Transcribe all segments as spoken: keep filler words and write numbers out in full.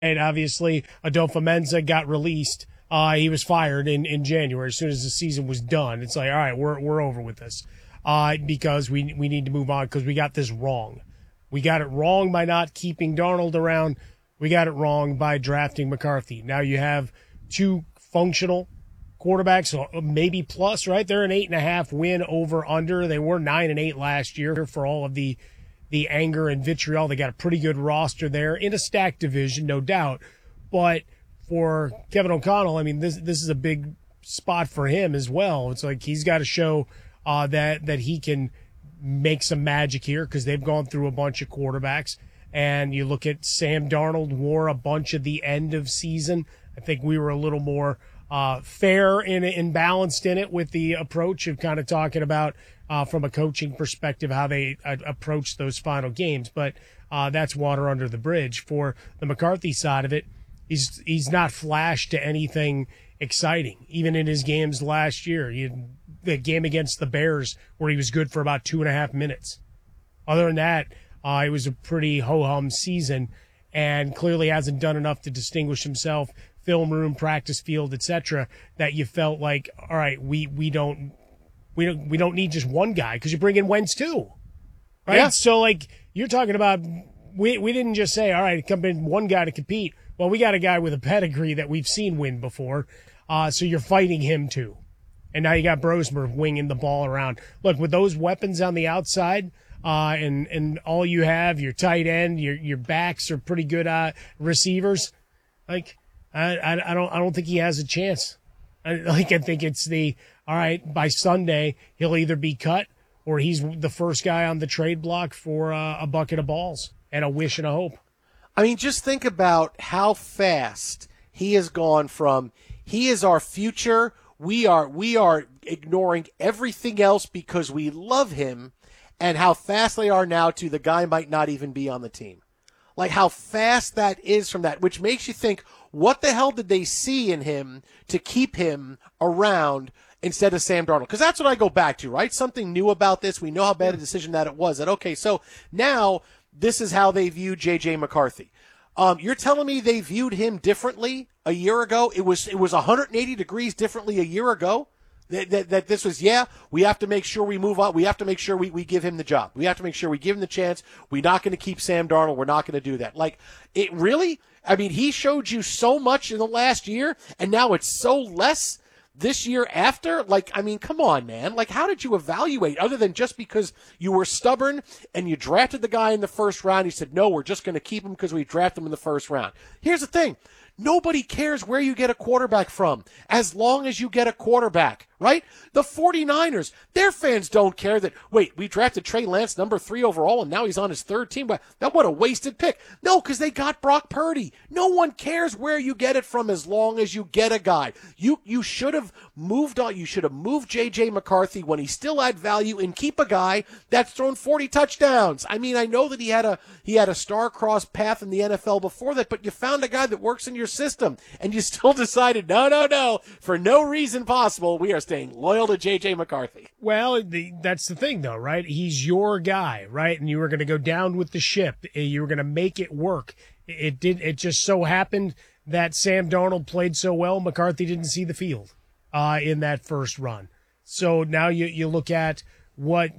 And obviously, Adolfo Menza got released. Uh, he was fired in, in January as soon as the season was done. It's like, all right, we're we're over with this uh, because we we need to move on because we got this wrong. We got it wrong by not keeping Darnold around. We got it wrong by drafting McCarthy. Now you have two functional quarterbacks, maybe plus, right? They're an eight and a half win over under. They were nine and eight last year for all of the the anger and vitriol. They got a pretty good roster there in a stacked division, no doubt. But for Kevin O'Connell, I mean, this this is a big spot for him as well. It's like he's got to show uh, that that he can make some magic here because they've gone through a bunch of quarterbacks. And you look at Sam Darnold wore a bunch of the end of season. I think we were a little more uh, fair and, and balanced in it with the approach of kind of talking about uh, from a coaching perspective how they uh, approach those final games. But uh, that's water under the bridge. For the McCarthy side of it, he's he's not flashed to anything exciting. Even in his games last year, he had the game against the Bears where he was good for about two and a half minutes. Other than that, uh, it was a pretty ho-hum season and clearly hasn't done enough to distinguish himself, film room, practice field, et cetera, that you felt like, all right, we, we don't we don't we don't need just one guy because you bring in Wentz too, right? Yeah. So like you're talking about, we we didn't just say, all right, come in one guy to compete. Well, we got a guy with a pedigree that we've seen win before, uh, so you're fighting him too. And now you got Brosmer winging the ball around. Look, with those weapons on the outside, uh, and and all you have, your tight end, your your backs are pretty good uh, receivers. Like, I, I I don't I don't think he has a chance. I, like I think it's the all right. By Sunday, he'll either be cut or he's the first guy on the trade block for uh, a bucket of balls and a wish and a hope. I mean, just think about how fast he has gone from he is our future. We are we are ignoring everything else because we love him, and how fast they are now to the guy might not even be on the team. Like how fast that is from that, which makes you think, what the hell did they see in him to keep him around instead of Sam Darnold? Because that's what I go back to, right? Something new about this. We know how bad a decision that it was. That, okay, so now this is how they view J J. McCarthy. Um, you're telling me they viewed him differently a year ago? It was it was one hundred eighty degrees differently a year ago? That, that, that this was, yeah, we have to make sure we move on. We have to make sure we, we give him the job. We have to make sure we give him the chance. We're not going to keep Sam Darnold. We're not going to do that. Like, it really, I mean, he showed you so much in the last year, and now it's so less this year after. Like, I mean, come on, man. Like, how did you evaluate other than just because you were stubborn and you drafted the guy in the first round? You said, no, we're just going to keep him because we drafted him in the first round. Here's the thing. Nobody cares where you get a quarterback from as long as you get a quarterback, right? The 49ers, their fans don't care that, wait, we drafted Trey Lance number three overall and now he's on his third team. But that what a wasted pick. No, because they got Brock Purdy. No one cares where you get it from as long as you get a guy. You you should have moved on. You should have moved J J. McCarthy when he still had value and keep a guy that's thrown forty touchdowns. I mean, I know that he had a he had a star-crossed path in the N F L before that, but you found a guy that works in your system, and you still decided, no, no, no, for no reason possible, we are staying loyal to J J. McCarthy. Well, the, that's the thing, though, right? He's your guy, right? And you were going to go down with the ship. You were going to make it work. It did. It just so happened that Sam Darnold played so well, McCarthy didn't see the field uh, in that first run. So now you, you look at what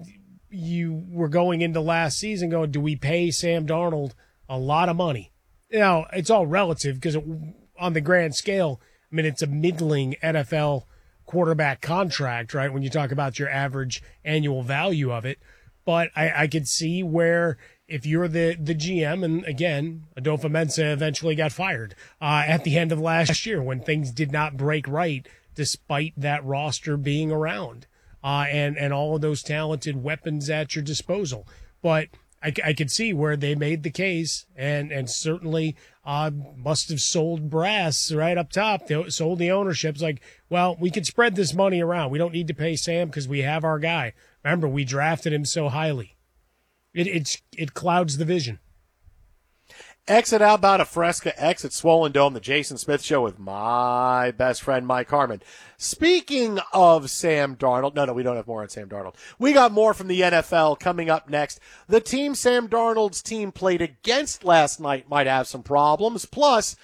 you were going into last season going, do we pay Sam Darnold a lot of money? You know, it's all relative because it, on the grand scale, I mean, it's a middling N F L quarterback contract, right? When you talk about your average annual value of it. But I, I could see where if you're the, the G M, and again, Adolfo Mensa eventually got fired uh, at the end of last year when things did not break right, despite that roster being around uh, and, and all of those talented weapons at your disposal. But I, I could see where they made the case and, and certainly uh, must have sold brass right up top. They sold the ownerships like, well, we could spread this money around. We don't need to pay Sam because we have our guy. Remember, we drafted him so highly. It it's, it clouds the vision. Exit out about a Fresca, exit Swollen Dome, the Jason Smith Show with my best friend, Mike Harmon. Speaking of Sam Darnold, no, no, we don't have more on Sam Darnold. We got more from the N F L coming up next. The team Sam Darnold's team played against last night might have some problems. Plus,